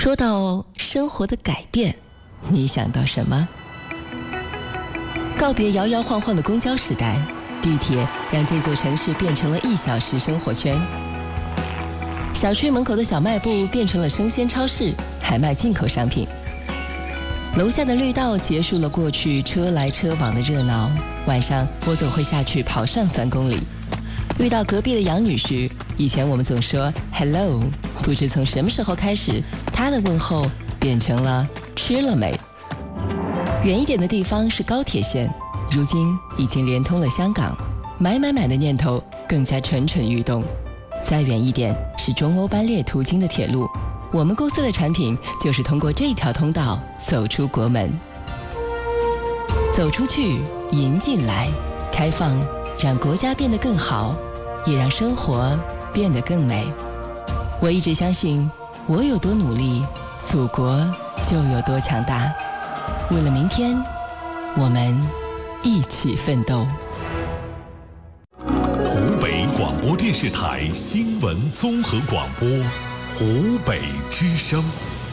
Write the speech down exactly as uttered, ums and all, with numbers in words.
说到生活的改变，你想到什么？告别摇摇晃晃的公交时代，地铁让这座城市变成了一小时生活圈。小区门口的小卖部变成了生鲜超市，还卖进口商品。楼下的绿道结束了过去车来车往的热闹，晚上我总会下去跑上三公里。遇到隔壁的杨女士，以前我们总说 hello， 不知从什么时候开始，她的问候变成了吃了没。远一点的地方是高铁线，如今已经连通了香港，买买买的念头更加蠢蠢欲动。再远一点是中欧班列途经的铁路，我们公司的产品就是通过这条通道走出国门。走出去，迎进来，开放让国家变得更好，也让生活变得更美。我一直相信，我有多努力，祖国就有多强大。为了明天，我们一起奋斗。 湖北广播电视台新闻综合广播，湖北之声。